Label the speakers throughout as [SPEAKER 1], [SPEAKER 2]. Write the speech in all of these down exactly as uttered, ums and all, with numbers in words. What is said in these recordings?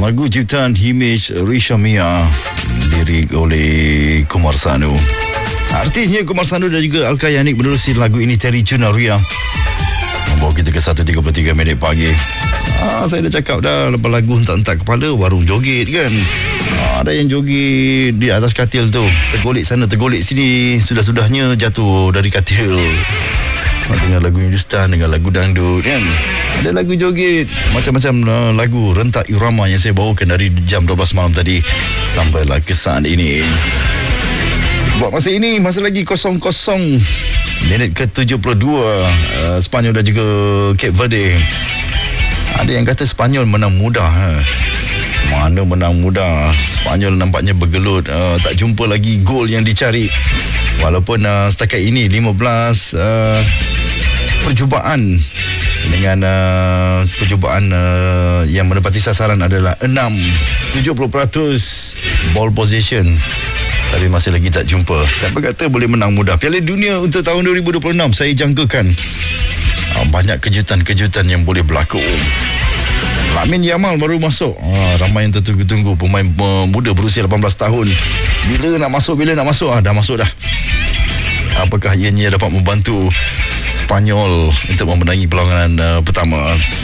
[SPEAKER 1] Lagu ciptaan Himesh Reshamia, lirik oleh Kumar Sanu. Artisnya Kumar Sanu dan juga Alka Yanik menerusi lagu ini Terry Cunaria. Membawa kita ke satu tiga puluh tiga minit pagi. Ah, saya dah cakap dah, lepas lagu hentak-hentak kepala, warung joget kan. Ah, ada yang joget di atas katil tu, tergolek sana tergolek sini, sudah-sudahnya jatuh dari katil. Dengan lagu Hindustan, dengan lagu dangdut kan. Ada lagu joget, macam-macam uh, lagu rentak irama yang saya bawakan dari jam dua belas malam tadi sampailah ke saat ini. Buat masa ini, masa lagi kosong kosong, minit ke tujuh puluh dua, uh, Sepanyol dan juga Cape Verde. Ada yang kata Sepanyol menang mudah. Ha? Mana menang mudah? Sepanyol nampaknya bergelut, uh, tak jumpa lagi gol yang dicari. Walaupun uh, setakat ini lima belas uh, percubaan dengan uh, percubaan uh, yang menepati sasaran adalah enam, tujuh puluh peratus ball possession, tapi masih lagi tak jumpa. Siapa kata boleh menang mudah? Piala Dunia untuk tahun dua ribu dua puluh enam, saya jangkakan uh, banyak kejutan-kejutan yang boleh berlaku. Lamine Yamal baru masuk. Ah, ramai yang tertunggu-tunggu, pemain uh, muda berusia lapan belas tahun. Bila nak masuk, bila nak masuk, ah, dah masuk dah. Apakah ianya dapat membantu Sepanyol untuk memenangi perlawanan uh, pertama?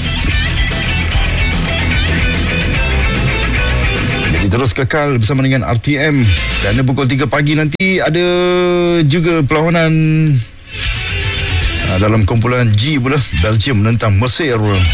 [SPEAKER 1] Jadi terus kekal bersama dengan R T M. Dan pukul tiga pagi nanti ada juga perlawanan uh, dalam kumpulan G pula. Belgium menentang Mesir.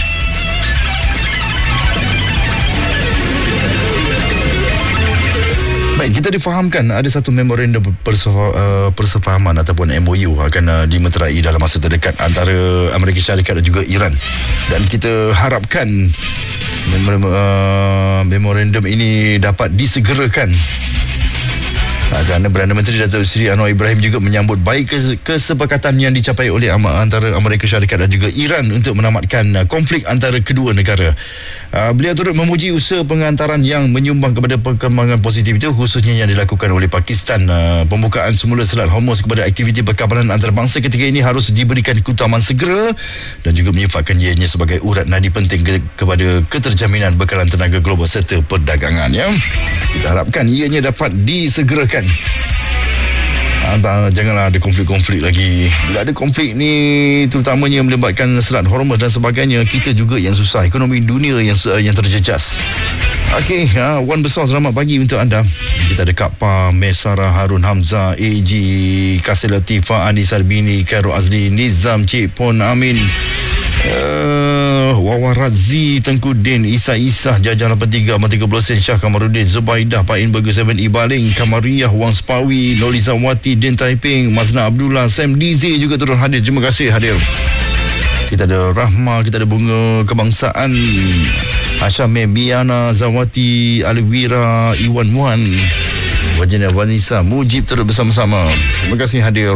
[SPEAKER 1] Baik, kita difahamkan ada satu memorandum persefa, uh, persefahaman ataupun M O U akan uh, dimeterai dalam masa terdekat antara Amerika Syarikat dan juga Iran. Dan kita harapkan mem- uh, memorandum ini dapat disegerakan. Uh, kerana Perdana Menteri Datuk Seri Anwar Ibrahim juga menyambut baik kes- kesepakatan yang dicapai oleh am- antara Amerika Syarikat dan juga Iran untuk menamatkan uh, konflik antara kedua negara. Uh, beliau turut memuji usaha pengantaran yang menyumbang kepada perkembangan positif itu, khususnya yang dilakukan oleh Pakistan. Uh, pembukaan semula Selat Hormuz kepada aktiviti perkapalan antarabangsa ketika ini harus diberikan keutamaan segera dan juga menyifatkan ianya sebagai urat nadi penting ke- kepada keterjaminan bekalan tenaga global serta perdagangan. Ya. Kita harapkan ianya dapat disegerakan. Entah, janganlah ada konflik-konflik lagi. Bila ada konflik ni, terutamanya melibatkan Selat Hormuz dan sebagainya, kita juga yang susah, ekonomi dunia yang yang terjejas. Okey, ha, wan besar selamat pagi untuk anda. Kita ada Kak Pa, Mesara, Harun Hamzah, A G, Kasih Latifah, Anis Arbini, Khairul Azli, Nizam, Cik Pon Amin, uh, Wawa Razi, Tengku Din, Isa Isah, Jajan lapan tiga, Ahmad tiga puluh sen, Syah Kamaruddin, Zubaidah, Pak In Burger tujuh Ibaling, Kamariah, Wang Spawi, Noliza Wati, Din Taiping, Mazna Abdullah, Sam D Z juga turun hadir. Terima kasih hadir. Kita ada Rahma, kita ada Bunga Kebangsaan, Hashame, Biana, Zawati, Alwira, Iwan Wan, Wajina Vanisa, Mujib turut bersama-sama. Terima kasih hadir.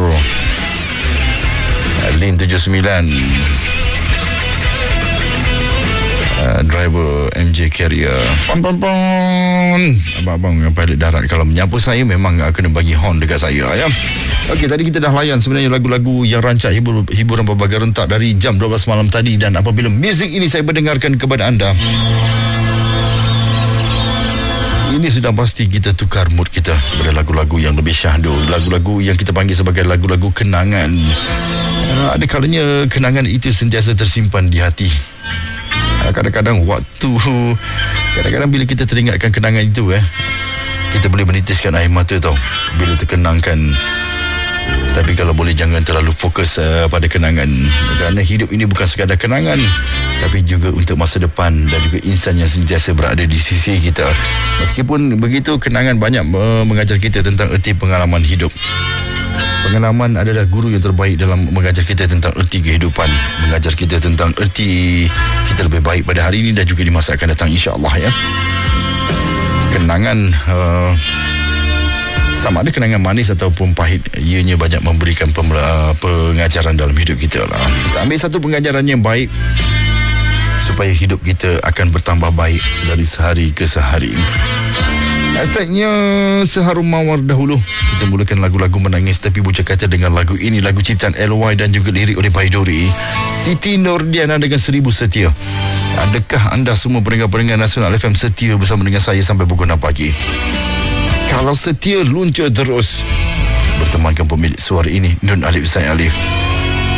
[SPEAKER 1] Lin tujuh sembilan, Uh, driver M J Carrier, pon pon pon, abang-abang pilot darat kalau menyapa saya memang kena bagi horn dekat saya ya. Okey, tadi kita dah layan sebenarnya lagu-lagu yang rancak hibur, hiburan pelbagai rentak dari jam dua belas malam tadi, dan apabila muzik ini saya berdengarkan kepada anda, ini sudah pasti kita tukar mood kita kepada lagu-lagu yang lebih syahdu, lagu-lagu yang kita panggil sebagai lagu-lagu kenangan. Uh, ada kalanya kenangan itu sentiasa tersimpan di hati. Kadang-kadang waktu Kadang-kadang bila kita teringatkan kenangan itu eh, kita boleh menitiskan air mata tau bila terkenangkan. Tapi kalau boleh jangan terlalu fokus uh, pada kenangan, kerana hidup ini bukan sekadar kenangan, tapi juga untuk masa depan dan juga insan yang sentiasa berada di sisi kita. Meskipun begitu, kenangan banyak uh, mengajar kita tentang erti pengalaman hidup. Pengalaman adalah guru yang terbaik dalam mengajar kita tentang erti kehidupan, mengajar kita tentang erti kita lebih baik pada hari ini dan juga di masa akan datang, insya-Allah ya. Kenangan uh, sama ada kenangan manis ataupun pahit, ianya banyak memberikan pemela- pengajaran dalam hidup kita lah. Kita ambil satu pengajaran yang baik supaya hidup kita akan bertambah baik dari sehari ke sehari. Hashtagnya seharum mawar dahulu. Kita mulakan lagu-lagu menangis tapi buca kata dengan lagu ini, lagu ciptaan L Y dan juga lirik oleh Baiduri. Siti Nordiana dengan Seribu Setia. Adakah anda semua pendengar-pendengar Nasional F M setia bersama dengan saya sampai pukul enam pagi? Kalau setia, luncur terus bertemankan pemilik suara ini, Nun Alif Said Alif.